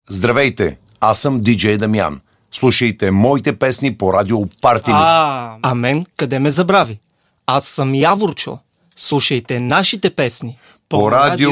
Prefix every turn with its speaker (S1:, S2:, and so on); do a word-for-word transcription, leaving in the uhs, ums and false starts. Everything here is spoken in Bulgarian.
S1: Здравейте, аз съм диджей Дамян. Слушайте моите песни по радио Party Mix.
S2: А, а мен къде ме забрави? Аз съм Яворчо. Слушайте нашите песни
S1: по радио